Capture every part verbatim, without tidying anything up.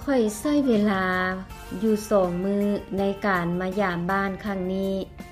ข้อยใช้เวลาอยู่สองมื้อในการมายามบ้านครั้งนี้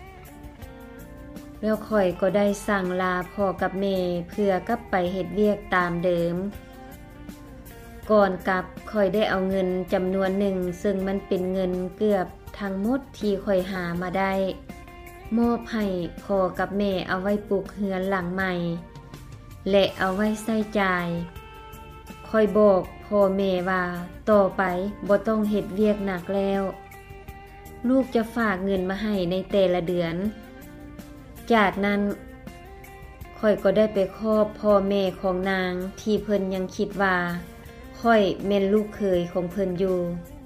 แล้วข้อยก็ได้สั่งลาพ่อกับแม่เพื่อกลับไปเฮ็ดเวียกตามเดิมก่อนกลับข้อยได้เอาเงินจำนวนหนึ่งซึ่งมันเป็นเงินเกือบทั้งหมดที่ข้อยหามาได้มอบให้พ่อกับแม่เอาไว้ปลูกเรือนหลังใหม่และเอาไว้ใช้จ่ายข้อยบอกพ่อแม่ว่าต่อไปบ่ต้องเฮ็ดเวียกหนักแล้วลูกจะฝากเงินมาให้ในแต่ละเดือนจากนั้นข้อยก็ได้ไปคอบพ่อแม่ของนางที่เพิ่นยังคิดว่าข้อยแม่นลูกเขยของเพิ่นอยู่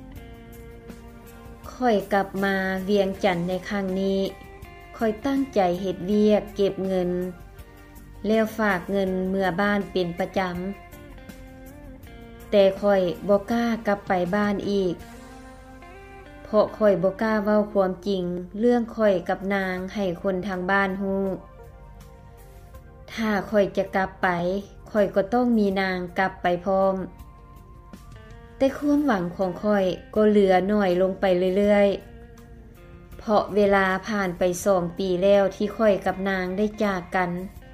ข้อยกลับมาเวียงจันทน์ในครั้งนี้ข้อยตั้งใจเฮ็ดเวียกเก็บเงินแล้วฝากเงินเมื่อบ้านเป็นประจำแต่ข้อยบ่กล้ากลับไปบ้านอีกเพราะข้อยบ่กล้าเว้าความจริงเรื่องข้อยกับนางให้คนทางบ้านฮู้ถ้าข้อยจะกลับไปข้อยก็ต้องมีนางกลับไปพร้อมแต่ความหวังของข้อยก็เหลือน้อยลงไปเรื่อยๆเพราะเวลาผ่านไปสองปีแล้วที่ข้อยกับนางได้จากกัน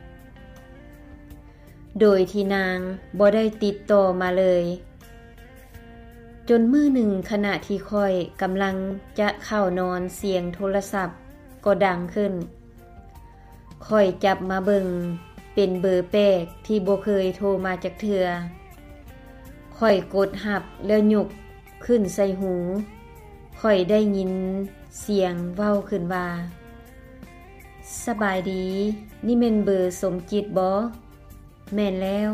โดยที่นางบ่ได้ติดต่อมาเลยจนมื้อหนึ่งขณะที่ข้อยกำลังจะเข้านอนเสียงโทรศัพท์ก็ดังขึ้นข้อยจับมาเบิ่งเป็นเบอร์แปลกที่บ่เคยโทรมาจักเทื่อข้อยกดรับแล้วยกขึ้นใส่หูข้อยได้ยินเสียงเว้าขึ้นว่าสบายดีนี่แม่นเบอร์สมจิตบ่แม่นแล้ว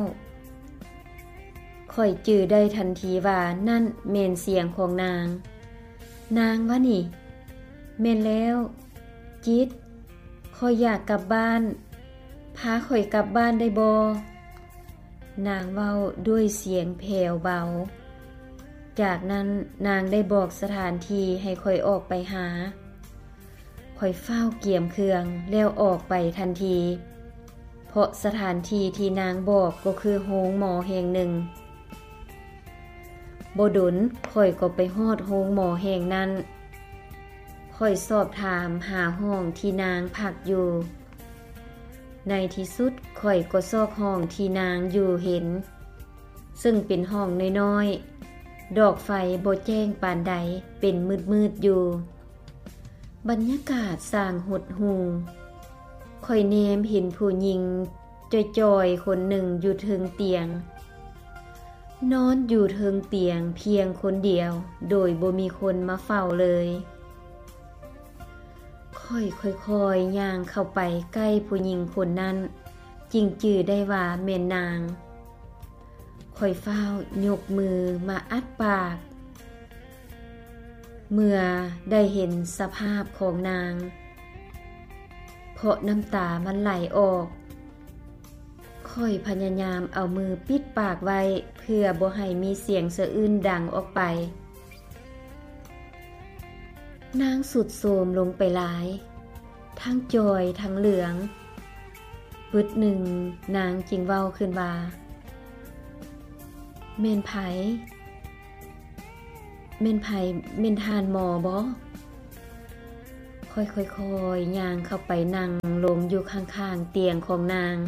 ข้อยจื้อได้ทันทีว่านั่นแม่นเสียงของนางนางวะนี่แม่นแล้วจิตข้อยอยากกลับบ้านพาข้อยกลับบ้านได้บ่นางเว้าด้วยเสียงแผ่วเบาจากนั้นนางได้บอกสถานที่ให้ข้อยออกไปหาข้อยเฝ้าเกี่ยมเครื่องแล้วออกไปทันทีเพราะสถานที่ที่นางบอกก็คือโรงหมอแห่งหนึ่งบ่ดนข้อยก็ไปฮอดโรงหมอแห่งนั้นข้อยสอบถามหาห้องที่นางพักอยู่ในที่สุดข้อยก็ซอกห้องที่นางอยู่เห็นซึ่งเป็นห้องน้อยๆดอกไฟบ่แจ้งปานใดเป็นมืดๆอยู่บรรยากาศสร้างหดหู่ข้อยแนมเห็นผู้หญิงจ้อยๆคนหนึ่งอยู่เทิงเตียงนอนอยู่เทิงเตียงเพียงคนเดียวโดยบ่มีคนมาเฝ้าเลยค่อยๆย่างเข้าไปใกล้ผู้หญิงคนนั้นจึงจื่อได้ว่าแม่นนางค่อยฟ้าวยกมือมาอัดปากเมื่อได้เห็นสภาพของนางเพราะน้ำตามันไหลออกค่อยพยายามเอามือปิดปากไว้เพื่อบ่ให้มีเสียงสะอื้นดังออกไปนางสุดโทรมลงไปหลายทั้งจอยทั้งเหลืองปึดหนึ่งนางจึงเว้าขึ้นว่าแม่นไผแม่นไผแม่นทานหมอบ่ค่อยๆๆย่างเข้าไปนั่งลงอยู่ข้างๆเตียงของนาง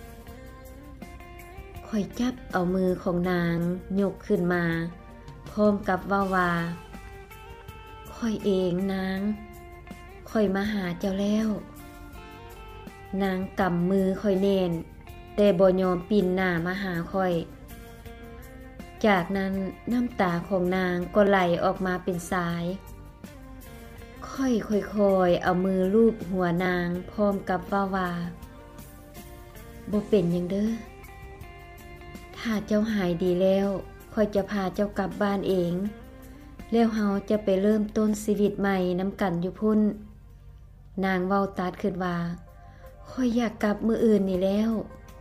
ค่อยจับเอามือของนางยกขึ้นมาพร้อมกับว่าว่าค่อยเองนางค่อยมาหาเจ้าแล้วนางกำมือค่อยแน่นแต่บ่ยอมปีนหน้ามาหาค่อยจากนั้นน้ำตาของนางก็ไหลออกมาเป็นสายค่อยๆเอามือลูบหัวนางพร้อมกับว่าว่าบ่เป็นหยังเด้อถ้าเจ้าหายดีแล้วค่อยจะพาเจ้ากลับบ้านเองแล้วเฮาจะไปเริ่มต้นชีวิตใหม่นำกันอยู่พุ่นนางเว้าตัดขึ้นว่าค่อยอยากกลับมื้ออื่นนี่แล้ว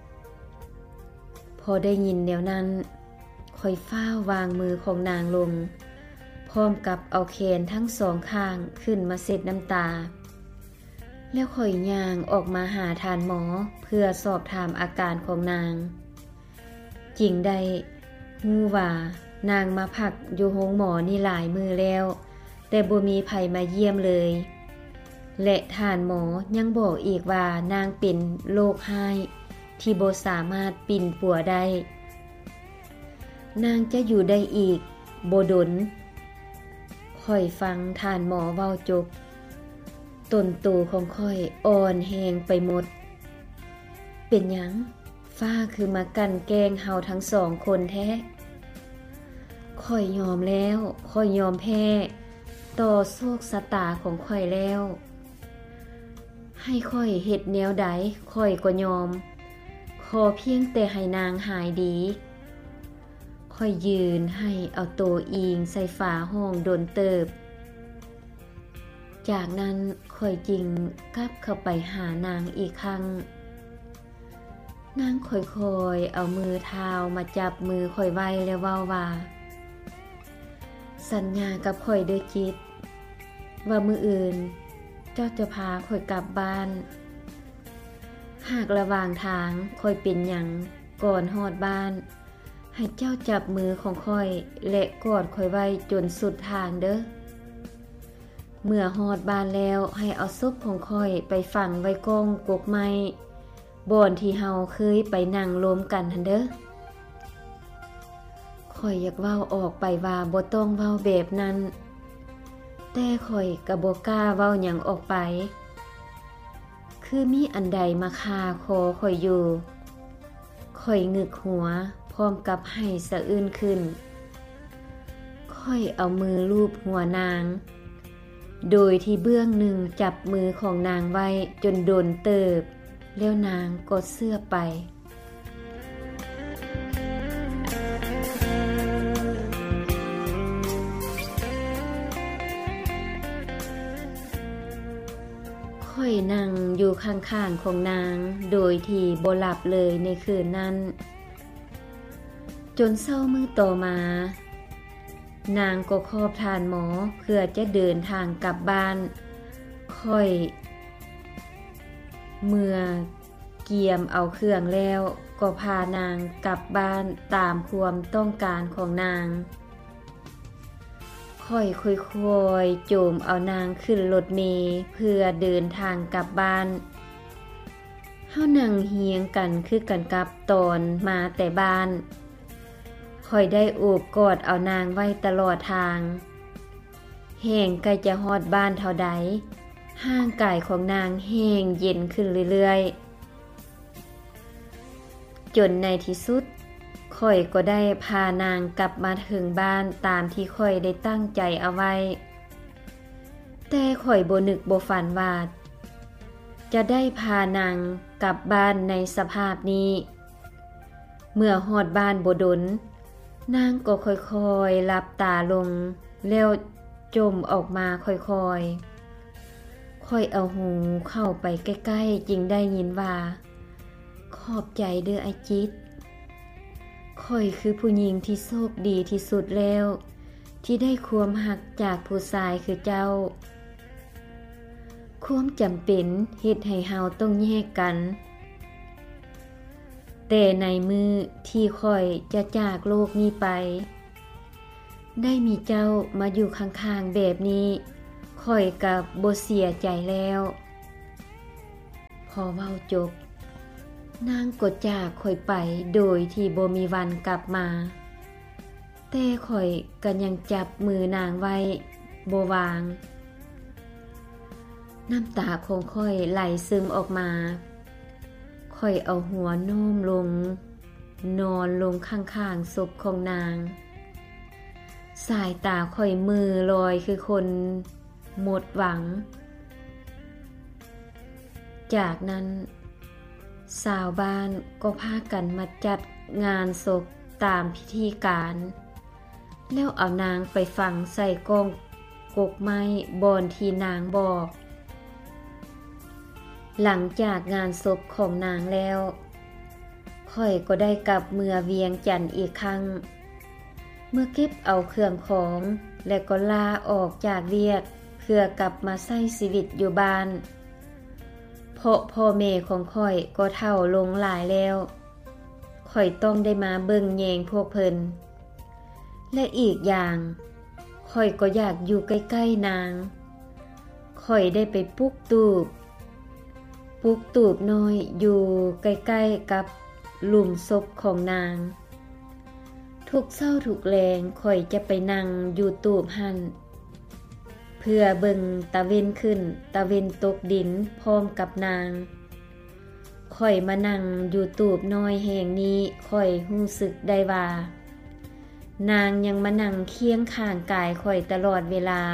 พอได้ยินแนวนั้นค่อยฟ้าวางมือของนางลงพร้อมกับเอาแขนทั้งสองข้างขึ้นมาเช็ดน้ำตาแล้วค่อยย่างออกมาหาทานหมอเพื่อสอบถามอาการของนางจริงได้ฮู้ว่านางมาพักอยู่โรงหมอนี่หลายมือแล้วแต่บ่มีไผมาเยี่ยมเลยและท่านหมอยังบอกอีกว่านางเป็นโรคร้ายที่บ่สามารถปิ่นปัวได้นางจะอยู่ได้อีกบ่ดนค่อยฟังท่านหมอเว้าจบต้นตูของค่อยอ่อนแหงไปหมดเป็นหยังฟ้าคือมากันแกล้งเฮาทั้งสองคนแท้ค่อยยอมแล้วค่อยยอมแพ้ต่อโชคชะตาของค่อยแล้วให้ค่อยเฮ็ดแนวใดค่อยก็ยอมขอเพียงแต่ให้นางหายดีค่อยยืนให้เอาโตอิงใส่ฝาห้องดนเติบจากนั้นค่อยจริงกลับเข้าไปหานางอีกครั้งนางค่อยๆเอามือเท้ามาจับมือค่อยไว้แล้วเว้าว่าสัญญากับค่อยด้วยจิตว่ามื้ออื่นเจ้าจะพาค่อยกลับบ้านหากระหว่างทางค่อยเป็นหยังก่อนฮอดบ้านให้เจ้าจับมือของค่อยและกอดค่อยไว้จนสุดทางเด้อเมื่อฮอดบ้านแล้วให้เอาศพของค่อยไปฝังไว้กองกกไม้บ่อนที่เฮาเคยไปนั่งรวมกันหั่นเด้อข้อยอยากเว้าออกไปว่าบ่ต้องเว้าแบบนั้นแต่ข้อยก็บ่กล้าเว้าหยังออกไปคือมีอันใดมาคาคอข้อยอยู่ข้อยงึกหัวพร้อมกับให้สะอื้นขึ้นข้อยเอามือลูบหัวนางโดยที่เบื้องหนึ่งจับมือของนางไว้จนโดนเติบแล้วนางก็เสื้อไปค่อยนั่งอยู่ข้างๆของนางโดยที่บ่หลับเลยในคืนนั้นจนเช้ามื้อต่อมานางก็คอบทานหมอเพื่อจะเดินทางกลับบ้านค่อยเมื่อเกียมเอาเครื่องแล้วก็พานางกลับบ้านตามความต้องการของนางค่อยค่อยๆโจมเอานางขึ้นรถเมล์เพื่อเดินทางกลับบ้านเฮานั่งเฮียงกันคือกันกับตอนมาแต่บ้านค่อยได้โอบกอดเอานางไว้ตลอดทางแห้งใกล้จะฮอดบ้านเท่าใดห่างกายของนางแห้งเย็นขึ้นเรื่อยๆจนในที่สุดค่อยก็ได้พานางกลับมาถึงบ้านตามที่ค่อยได้ตั้งใจเอาไว้แต่ค่อยบ่นึกบ่ฝันว่าจะได้พานางกลับบ้านในสภาพนี้เมื่อฮอดบ้านบ่ดนนางก็ค่อยๆหลับตาลงแล้วจมออกมาค่อยๆค่อยเอาหูเข้าไปใกล้ๆจึงได้ยินว่าขอบใจเด้อไอ้จิตค่อยคือผู้หญิงที่โชคดีที่สุดแล้วที่ได้ความหักจากผู้ชายคือเจ้าความจำเป็นเฮ็ดให้เฮาต้องแยกกันแต่ในมือที่ค่อยจะจากโลกนี้ไปได้มีเจ้ามาอยู่ข้างๆแบบนี้ค่อยกับบ่เสียใจแล้วพอเว้าจบนางก็จากค่อยไปโดยที่บ่มีวันกลับมาแต่ค่อยก็ยังจับมือนางไว้บ่วางน้ำตาของค่อยไหลซึมออกมาค่อยเอาหัวโน้มลงนอนลงข้างๆศพของนางสายตาค่อยมือลอยคือคนหมดหวังจากนั้นชาวบ้านก็พากันมาจัดงานศพตามพิธีการแล้วเอานางไปฝังใส่กองกกไม้บอนที่นางบอกหลังจากงานศพของนางแล้วค่อยก็ได้กลับเมือเวียงจันทน์อีกครั้งเมื่อเก็บเอาเครื่องของและก็ลาออกจากเวียกเพื่อกลับมาใช้ชีวิตอยู่บ้านเพราะพ่อแม่ของค่อยก็เฒ่าลงหลายแล้วค่อยต้องได้มาเบิ่งแยงพวกเพิ่นและอีกอย่างข่อยก็อยากอยู่ใกล้ๆนางข่อยได้ไปปลุกตูบปลุกตูบน้อยอยู่ใกล้ๆกับหลุมศพของนางทุกเช้าทุกแลงข่อยจะไปนั่งอยู่ตูบหั่นเพื่อเบิ่งตะเว้นขึ้นตะเว้นตกดินพร้อมกับนางข่อยมานั่งอยู่ตูบน้อยแห่งนี้ข่อยรู้สึกได้ว่านางยังมานั่งเคียงข้างกายข่อยตลอดเวลา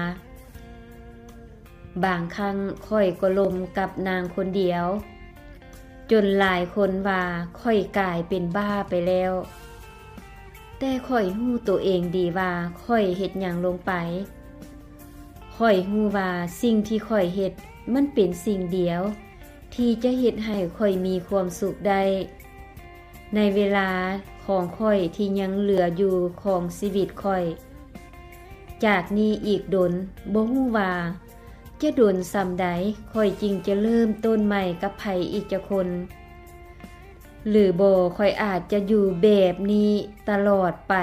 บางครั้งข่อยก็ลมกับนางคนเดียวจนหลายคนว่าข่อยกลายเป็นบ้าไปแล้วแต่ข่อยรู้ตัวเองดีว่าข่อยเฮ็ดหยังลงไปข่อยรู้ว่าสิ่งที่ข่อยเฮ็ดมันเป็นสิ่งเดียวที่จะเฮ็ดให้ข่อยมีความสุขได้ในเวลาของข่อยที่ยังเหลืออยู่ของชีวิตข่อยจากนี้อีกดนบ่ฮู้ว่าจะดนส่ำใดข่อยจริงจะเริ่มต้นใหม่กับไผอีกจะคนหรือบ่ข่อยอาจจะอยู่แบบนี้ตลอดไป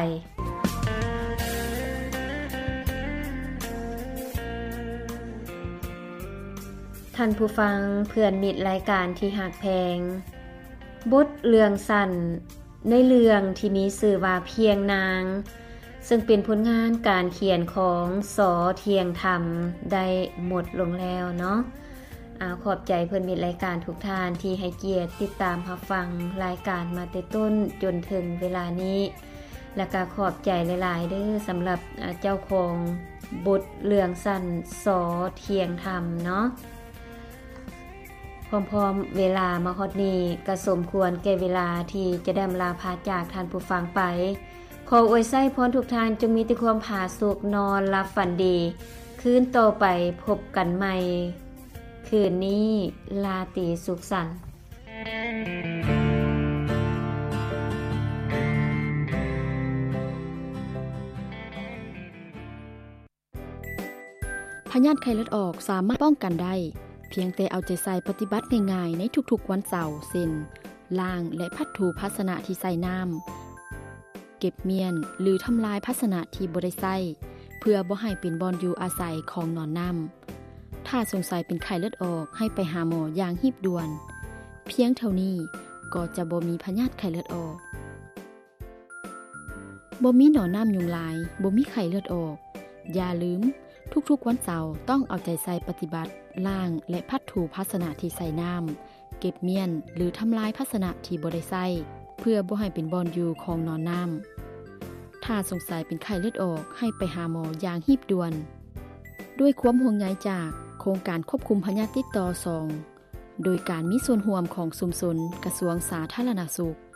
ท่านผู้ฟังเพื่อนมิตรรายการที่หักแพงบทเรื่องสั้นในเรื่องที่มีชื่อว่าเพียงนางซึ่งเป็นผลงานการเขียนของสอเทียงธรรมได้หมดลงแล้วเนาะอ่าขอบใจเพื่อนมิตรรายการทุกท่านที่ให้เกียรติติดตามรับฟังรายการมาแต่ต้นจนถึงเวลานี้และก็ขอบใจหลายๆเด้อสำหรับเจ้าของบทเรื่องสั้นสอเทียงธรรมเนาะพร้อมๆเวลามาฮอดนี้ก็สมควรแก่เวลาที่จะได้ลาพาจากท่านผู้ฟังไปขออวยไส้พรทุกท่านจงมีแต่ความผาสุกนอนหลับฝันดีคืนต่อไปพบกันใหม่คืนนี้ลาตรีสุขสันต์พยาธิไข้เลือดออกสามารถป้องกันได้เพียงแต่เอาใจใส่ปฏิบัติง่ายๆในทุกๆวันเสาร์เช่นล้างและพัดถูภาชนะที่ใส่น้ำเก็บเมียนหรือทำลายภาชนะที่บ่ได้ใส่เพื่อบ่ให้เป็นบ่อนอยู่อาศัยของนอนน้ำถ้าสงสัยเป็นไข้เลือดออกให้ไปหาหมออย่างรีบด่วนเพียงเท่านี้ก็จะบ่มีพยาธิไข้เลือดออกบ่มีหนอนน้ำยุงลายบ่มีไข้เลือดออกอย่าลืมทุกๆวันเสาร์ต้องเอาใจใส่ปฏิบัติล้างและพัดถูภาชนะที่ใส่น้ำเก็บเมียนหรือทำลายภาชนะที่บ่ได้ใส่เพื่อบ่ให้เป็นบ่อนอยู่ของนอนน้ำถ้าสงสัยเป็นไข้เลือดออกให้ไปหาหมออย่างรีบด่วนด้วยความห่วงใยจากโครงการควบคุมพยาธิติดต่อสองโดยการมีส่วนร่วมของชุมชนกระทรวงสาธารณสุข